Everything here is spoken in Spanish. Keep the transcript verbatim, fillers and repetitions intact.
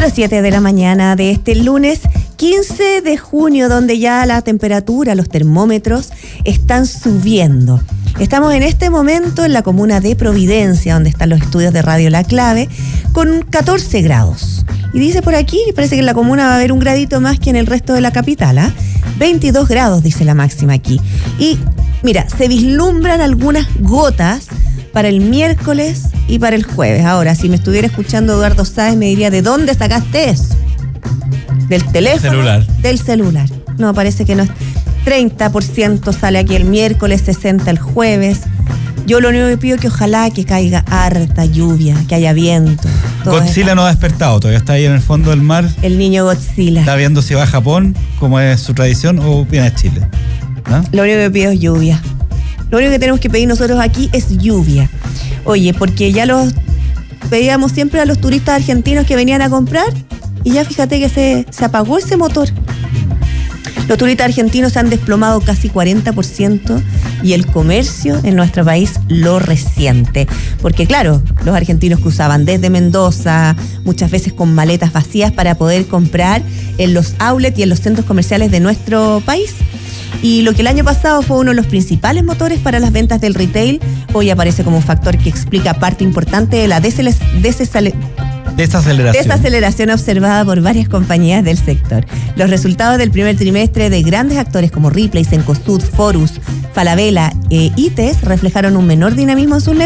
las siete de la mañana de este lunes quince de junio, donde ya la temperatura, los termómetros están subiendo. Estamos en este momento en la comuna de Providencia, donde están los estudios de Radio La Clave, con catorce grados. Y dice por aquí, parece que en la comuna va a haber un gradito más que en el resto de la capital, ¿eh? veintidós grados, dice la máxima aquí. Y mira, se vislumbran algunas gotas para el miércoles y para el jueves. Ahora, si me estuviera escuchando Eduardo Sáez, me diría, ¿de dónde sacaste eso? ¿Del teléfono? Celular. Del celular. No, parece que no es. treinta por ciento sale aquí el miércoles, sesenta por ciento el jueves. Yo lo único que pido es que ojalá que caiga harta lluvia, que haya viento. Godzilla no ha despertado, todavía está ahí en el fondo del mar. El niño Godzilla. Está viendo si va a Japón, como es su tradición, o viene a Chile. ¿No? Lo único que pido es lluvia. Lo único que tenemos que pedir nosotros aquí es lluvia. Oye, porque ya los pedíamos siempre a los turistas argentinos que venían a comprar y ya fíjate que se, se apagó ese motor. Los turistas argentinos se han desplomado casi cuarenta por ciento y el comercio en nuestro país lo resiente. Porque claro, los argentinos cruzaban desde Mendoza, muchas veces con maletas vacías para poder comprar en los outlets y en los centros comerciales de nuestro país. Y lo que el año pasado fue uno de los principales motores para las ventas del retail, hoy aparece como un factor que explica parte importante de la desales- desesale- Desaceleración. desaceleración observada por varias compañías del sector. Los resultados del primer trimestre de grandes actores como Ripley, Cencosud, Forus, Falabella e I T E S reflejaron un menor dinamismo en sus